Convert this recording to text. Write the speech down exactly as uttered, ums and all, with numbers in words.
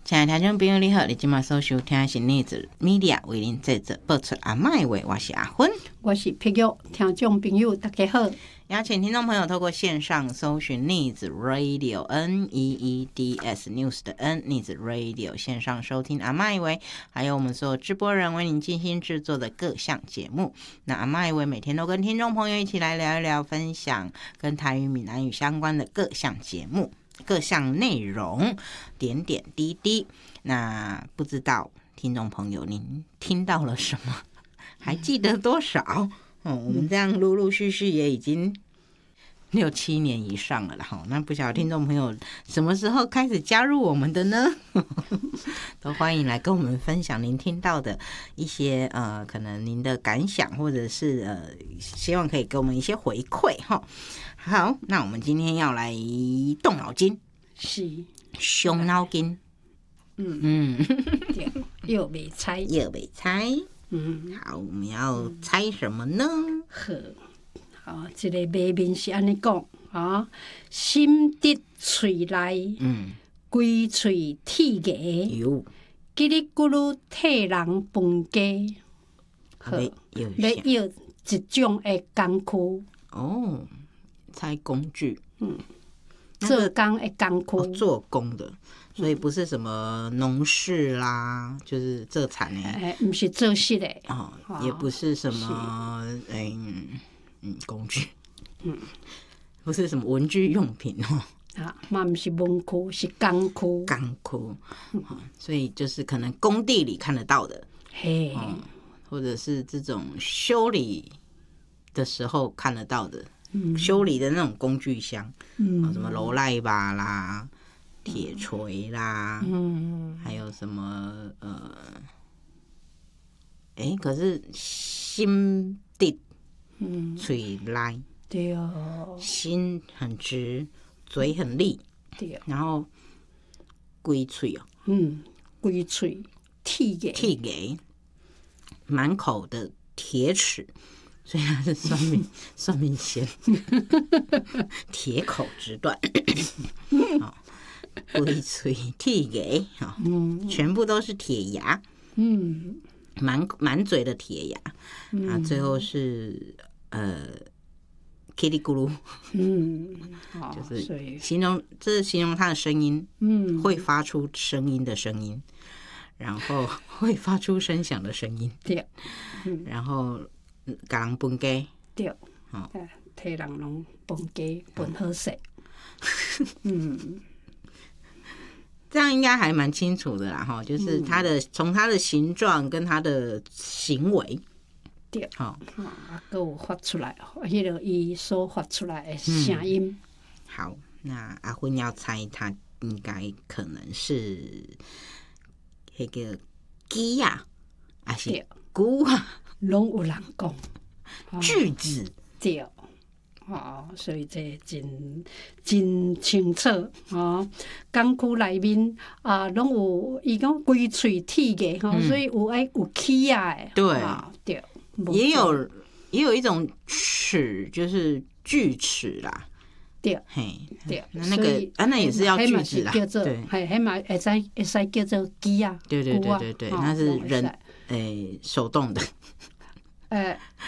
亲爱的听众朋友你好，你今晚所收听的是逆子 media 为您制作播出阿嬷的话，我是阿芬， 我是碧玉。听众朋友大家好， 邀请听众朋友透过线上搜寻逆子 radio N E E D S news 的 N 逆子 radio 线上收听阿嬷的话，还有我们所有直播人为您精心制作的各项节目。那阿嬷的话每天都跟听众朋友一起来聊一聊，分享跟台语闽南语相关的各项节目各项内容点点滴滴。那不知道听众朋友您听到了什么，还记得多少？哦，我们这样陆陆续续也已经六七年以上了啦。那不晓得听众朋友什么时候开始加入我们的呢？都欢迎来跟我们分享您听到的一些呃，可能您的感想，或者是呃，希望可以给我们一些回馈哈。好，那我们今天要来动脑筋， 是伤脑筋。 嗯嗯， 对，又没猜， 又没猜。 嗯， 好，我们要猜什么呢？ 好，好，这个谜面是安尼讲啊，心得喙内，嗯，规喙铁牙， 有， 叽里咕噜替人分家。好，要要一种的工具。 哦，猜工具。嗯。 做工的工具、 哦，做工的，所以不是什么农事啦，就是做产的， 哎，不是做事的， 哦，也不是什么，嗯嗯，工具，嗯，不是什么文具用品哦， 啊，嘛不是文具，是工具， 工具，嗯，所以就是可能工地里看得到的， 嘿， 嗯，或者是这种修理的时候看得到的。嗯、修理的那种工具箱，嗯，什么罗赖把啦、铁锤啦，嗯，还有什么呃，哎、欸，可是心地，嗯，嘴来， 对哦， 心很直，嘴很利， 对， 然后龟嘴哦， 嗯，龟嘴，铁牙， 铁牙，满口的铁齿。所以它是算命算命仙，铁口直断，龟嘴铁牙，嗯，全部都是铁牙，嗯，满满嘴的铁牙，嗯、啊，最后是呃，叽里咕噜，嗯，就是形容，这是形容它的声音，嗯，会发出声音的声音，然后会发出声响的声音，对，嗯、然后。甲人分家， 对，哦，替人拢分家分好势，嗯， 这样应该还蛮清楚的啦，哈，就是他的从他的形状跟他的行为， 对，好，啊，还有发出来，迄个伊所发出来的声音、嗯。 好，那阿芬要猜，他应该可能是那个鸡呀，还是菇啊？ 拢有人讲句子， 对，哦，所以这真真清楚哦。工具内面啊，拢有伊讲规喙铁的吼，所以有爱有起啊的， 对、 哦、对， 也有也有一种齿，就是锯齿啦。 对， 嘿， 对， 那个啊，那也是要锯齿啦， 对，嘿，迄嘛会使会使叫做机啊， 对对对对对，那是人诶手动的。 呃，